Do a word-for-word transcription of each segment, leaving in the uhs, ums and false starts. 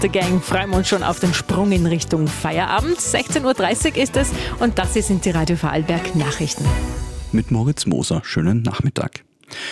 The Gang freuen wir uns schon auf den Sprung in Richtung Feierabend. sechzehn Uhr dreißig ist es und das hier sind die Radio Vorarlberg Nachrichten. Mit Moritz Moser, schönen Nachmittag.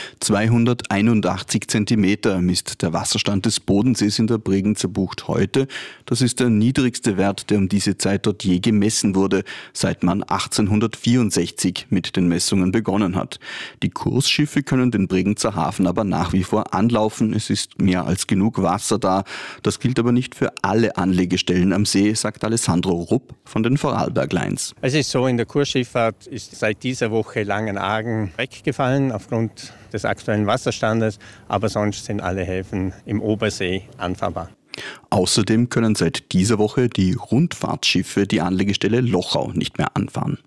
zweihunderteinundachtzig Zentimeter misst der Wasserstand des Bodensees in der Bregenzer Bucht heute. Das ist der niedrigste Wert, der um diese Zeit dort je gemessen wurde, seit man achtzehnhundertvierundsechzig mit den Messungen begonnen hat. Die Kursschiffe können den Bregenzer Hafen aber nach wie vor anlaufen. Es ist mehr als genug Wasser da. Das gilt aber nicht für alle Anlegestellen am See, sagt Alessandro Rupp von den Vorarlberg Lines. Es ist so, in der Kursschifffahrt ist seit dieser Woche Langenargen weggefallen aufgrund des aktuellen Wasserstandes, aber sonst sind alle Häfen im Obersee anfahrbar. Außerdem können seit dieser Woche die Rundfahrtschiffe die Anlegestelle Lochau nicht mehr anfahren.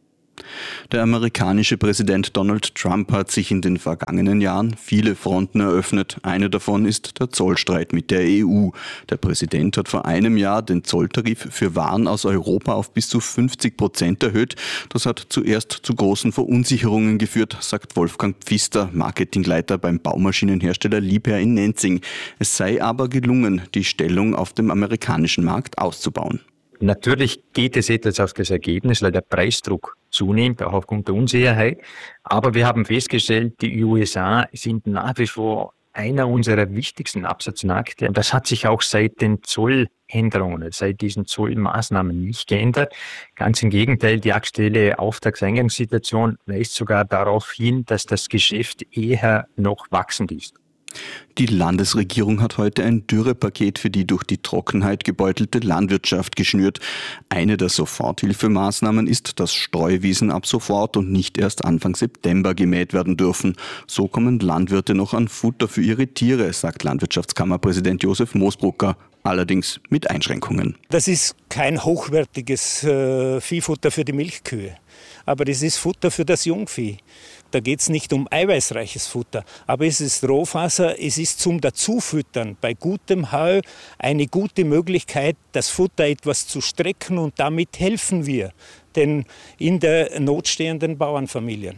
Der amerikanische Präsident Donald Trump hat sich in den vergangenen Jahren viele Fronten eröffnet. Eine davon ist der Zollstreit mit der E U. Der Präsident hat vor einem Jahr den Zolltarif für Waren aus Europa auf bis zu fünfzig Prozent erhöht. Das hat zuerst zu großen Verunsicherungen geführt, sagt Wolfgang Pfister, Marketingleiter beim Baumaschinenhersteller Liebherr in Nenzing. Es sei aber gelungen, die Stellung auf dem amerikanischen Markt auszubauen. Natürlich geht es etwas auf das Ergebnis, weil der Preisdruck zunimmt, auch aufgrund der Unsicherheit. Aber wir haben festgestellt, die U S A sind nach wie vor einer unserer wichtigsten Absatzmärkte. Und das hat sich auch seit den Zolländerungen, seit diesen Zollmaßnahmen nicht geändert. Ganz im Gegenteil, die aktuelle Auftragseingangssituation weist sogar darauf hin, dass das Geschäft eher noch wachsend ist. Die Landesregierung hat heute ein Dürrepaket für die durch die Trockenheit gebeutelte Landwirtschaft geschnürt. Eine der Soforthilfemaßnahmen ist, dass Streuwiesen ab sofort und nicht erst Anfang September gemäht werden dürfen. So kommen Landwirte noch an Futter für ihre Tiere, sagt Landwirtschaftskammerpräsident Josef Moosbrucker. Allerdings mit Einschränkungen. Das ist kein hochwertiges äh, Viehfutter für die Milchkühe, aber das ist Futter für das Jungvieh. Da geht es nicht um eiweißreiches Futter, aber es ist Rohfaser, es ist zum Dazufüttern. Bei gutem Heu eine gute Möglichkeit, das Futter etwas zu strecken und damit helfen wir den in der Not stehenden Bauernfamilien.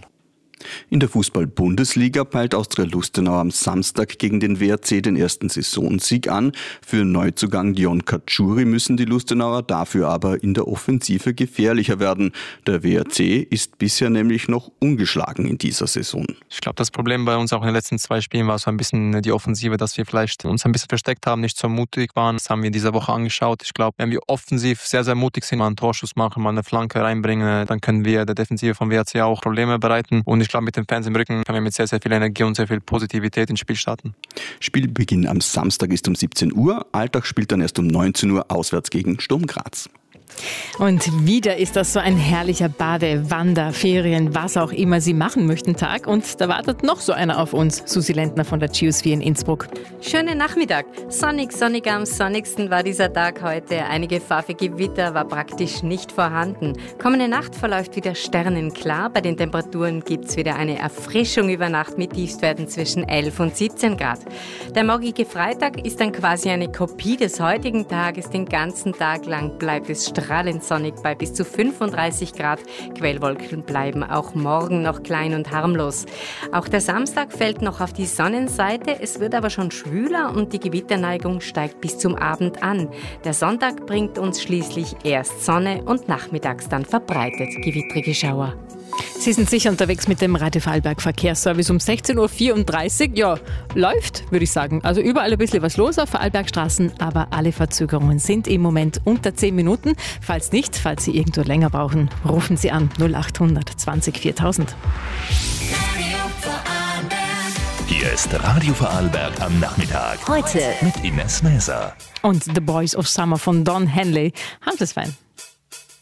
In der Fußball-Bundesliga peilt Austria Lustenau am Samstag gegen den W R C den ersten Saisonsieg an. Für Neuzugang Dion Katschuri müssen die Lustenauer dafür aber in der Offensive gefährlicher werden. Der W R C ist bisher nämlich noch ungeschlagen in dieser Saison. Ich glaube, das Problem bei uns auch in den letzten zwei Spielen war so ein bisschen die Offensive, dass wir vielleicht uns ein bisschen versteckt haben, nicht so mutig waren. Das haben wir in dieser Woche angeschaut. Ich glaube, wenn wir offensiv sehr, sehr mutig sind, mal einen Torschuss machen, mal eine Flanke reinbringen, dann können wir der Defensive vom W R C auch Probleme bereiten. Und ich glaube, mit den Fans im Rücken können wir mit sehr, sehr viel Energie und sehr viel Positivität ins Spiel starten. Spielbeginn am Samstag ist um siebzehn Uhr. Alltag spielt dann erst um neunzehn Uhr auswärts gegen Sturm Graz. Und wieder ist das so ein herrlicher Bade-, Wander-, Ferien-, was auch immer Sie machen möchten Tag. Und da wartet noch so einer auf uns, Susi Lentner von der Geosphere in Innsbruck. Schönen Nachmittag. Sonnig, sonnig, am sonnigsten war dieser Tag heute. Einige pfaffige Gewitter war praktisch nicht vorhanden. Kommende Nacht verläuft wieder sternenklar. Bei den Temperaturen gibt es wieder eine Erfrischung über Nacht mit Tiefstwerten zwischen elf und siebzehn Grad. Der morgige Freitag ist dann quasi eine Kopie des heutigen Tages. Den ganzen Tag lang bleibt es strahlend sonnig bei bis zu fünfunddreißig Grad. Quellwolken bleiben auch morgen noch klein und harmlos. Auch der Samstag fällt noch auf die Sonnenseite. Es wird aber schon schwüler und die Gewitterneigung steigt bis zum Abend an. Der Sonntag bringt uns schließlich erst Sonne und nachmittags dann verbreitet gewittrige Schauer. Sie sind sicher unterwegs mit dem Radio Vorarlberg Verkehrsservice um sechzehn Uhr vierunddreißig. Ja, läuft, würde ich sagen. Also überall ein bisschen was los auf Vorarlbergstraßen, aber alle Verzögerungen sind im Moment unter zehn Minuten. Falls nicht, falls Sie irgendwo länger brauchen, rufen Sie an null acht hundert zwanzig viertausend. Hier ist Radio Vorarlberg am Nachmittag. Heute mit Ines Mäser. Und The Boys of Summer von Don Henley. Haben Sie es fein.